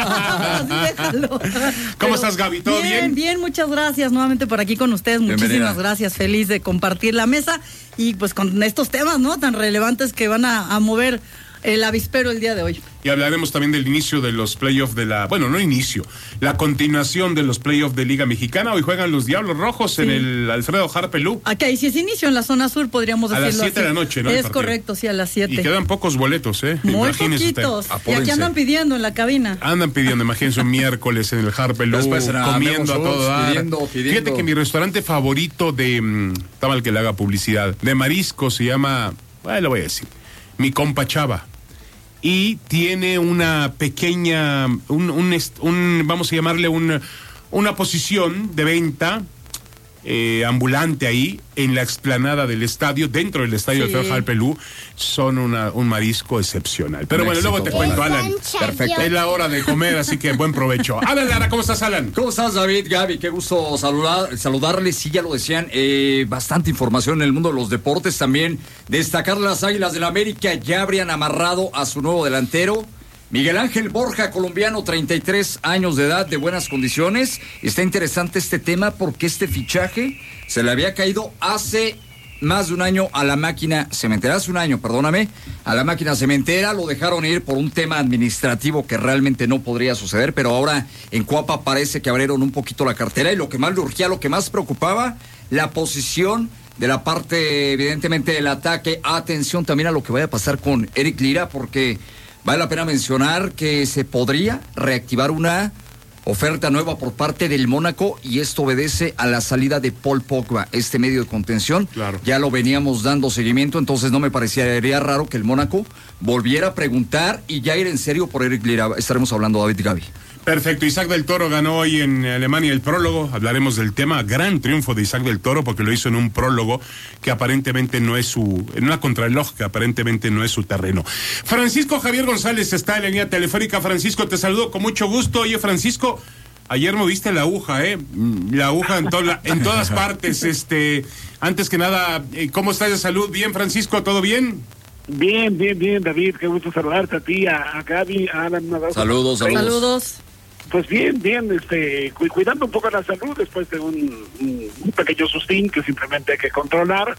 Así déjalo. ¿Cómo estás, Gaby? ¿Todo bien? Bien, muchas gracias. Nuevamente por aquí con ustedes. Muchísimas gracias. Feliz de compartir la mesa y pues con estos temas, ¿no? Tan relevantes que van a mover el avispero el día de hoy. Y hablaremos también del inicio de los playoffs la continuación de los playoffs de Liga Mexicana. Hoy juegan los Diablos Rojos en el Alfredo Harpelú. Aquí sí es inicio en la zona sur, podríamos decirlo así. A las 7 de la noche, ¿no? Es correcto, sí, a las 7. Y quedan pocos boletos, ¿eh? Muy poquitos. Y aquí andan pidiendo en la cabina. Andan pidiendo, imagínense, un miércoles en el Harpelú, comiendo a todo dar. Pidiendo. Fíjate que mi restaurante favorito está mal que le haga publicidad, de marisco se llama, lo voy a decir, Mi Compa Chava. Y tiene una pequeña, vamos a llamarle una posición de venta ambulante ahí en la explanada del estadio, dentro del estadio del Alfredo Harpelú. Son un marisco excepcional. Pero bueno, luego te cuento, Alan. Perfecto. Es la hora de comer, así que buen provecho. Alan Lara, ¿cómo estás, Alan? ¿Cómo estás, David? Gaby, qué gusto saludarles. Sí, ya lo decían, bastante información en el mundo de los deportes. También destacar las Águilas del América ya habrían amarrado a su nuevo delantero. Miguel Ángel Borja, colombiano, 33 años de edad, de buenas condiciones. Está interesante este tema porque este fichaje se le había caído hace más de un año a la máquina cementera. Hace un año, perdóname, a la máquina cementera. Lo dejaron ir por un tema administrativo que realmente no podría suceder, pero ahora en Cuapa parece que abrieron un poquito la cartera y lo que más le urgía, lo que más preocupaba, la posición de la parte, evidentemente, del ataque. Atención también a lo que vaya a pasar con Eric Lira, porque vale la pena mencionar que se podría reactivar una oferta nueva por parte del Mónaco y esto obedece a la salida de Paul Pogba, este medio de contención. Claro. Ya lo veníamos dando seguimiento, entonces no me parecería raro que el Mónaco volviera a preguntar y ya ir en serio por Eric Lira. Estaremos hablando, David y Gaby. Perfecto, Isaac del Toro ganó hoy en Alemania el prólogo, hablaremos del tema, gran triunfo de Isaac del Toro porque lo hizo en un prólogo que aparentemente no es en una contrarreloj que aparentemente no es su terreno. Francisco Javier González está en la línea telefónica. Francisco, te saludo con mucho gusto. Oye, Francisco, ayer moviste la aguja, la aguja en todas partes. Antes que nada, ¿cómo estás de salud? ¿Bien, Francisco? ¿Todo bien? Bien, David, qué gusto saludarte a ti, a Gaby, a Alan. Saludos. Pues bien, cuidando un poco la salud después de un pequeño sustín que simplemente hay que controlar,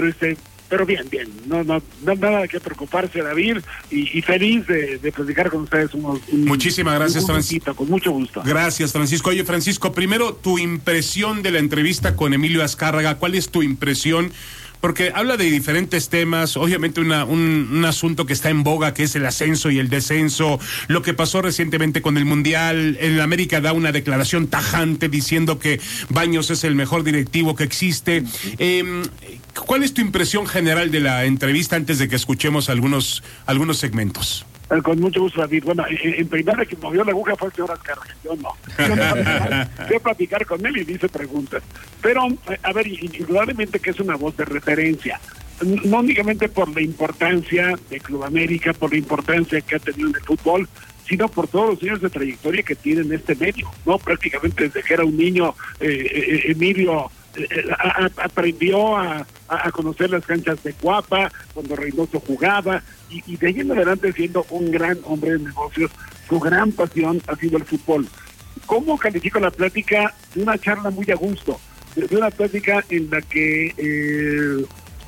pero bien, no nada que preocuparse, David, y feliz de platicar con ustedes Muchísimas gracias, Francisco. Con mucho gusto. Gracias, Francisco. Oye, Francisco, primero tu impresión de la entrevista con Emilio Azcárraga. ¿Cuál es tu impresión? Porque habla de diferentes temas, obviamente un asunto que está en boga, que es el ascenso y el descenso, lo que pasó recientemente con el Mundial. En América da una declaración tajante diciendo que Baños es el mejor directivo que existe. ¿Cuál es tu impresión general de la entrevista antes de que escuchemos algunos segmentos? Con mucho gusto, David. Bueno, en primera que movió la aguja fue el señor Azcárraga, yo no. Voy a platicar con él y dice preguntas. Pero, a ver, indudablemente que es una voz de referencia. No únicamente por la importancia de Club América, por la importancia que ha tenido en el fútbol, sino por todos los años de trayectoria que tiene en este medio, ¿no? Prácticamente desde que era un niño, Emilio aprendió a conocer las canchas de Cuapa, cuando Reynoso jugaba, y de ahí en adelante siendo un gran hombre de negocios, su gran pasión ha sido el fútbol. ¿Cómo califico la plática? De una charla muy a gusto, de una plática en la que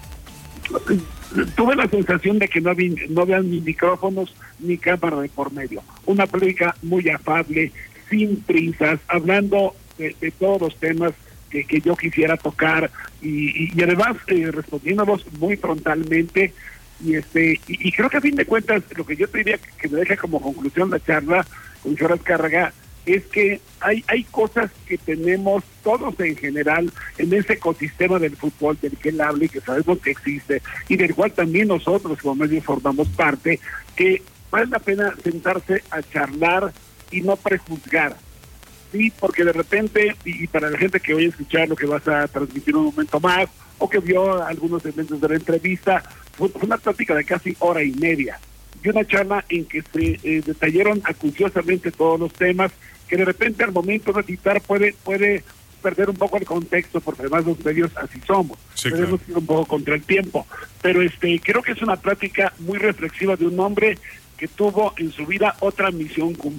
tuve la sensación de que no habían ni micrófonos ni cámara de por medio. Una plática muy afable, sin prisas, hablando de todos los temas que yo quisiera tocar y además respondiéndolos muy frontalmente y creo que a fin de cuentas lo que yo te diría que me deja como conclusión la charla con el señor Azcárraga es que hay cosas que tenemos todos en general en ese ecosistema del fútbol del que él habla y que sabemos que existe y del cual también nosotros como medios formamos parte, que vale la pena sentarse a charlar y no prejuzgar. Sí, porque de repente, y para la gente que oye escuchar lo que vas a transmitir un momento más, o que vio algunos elementos de la entrevista, fue una plática de casi hora y media, y una charla en que se detallaron acuciosamente todos los temas, que de repente al momento de citar puede perder un poco el contexto, porque además los medios así somos, tenemos que ir un poco contra el tiempo, pero creo que es una plática muy reflexiva de un hombre que tuvo en su vida otra misión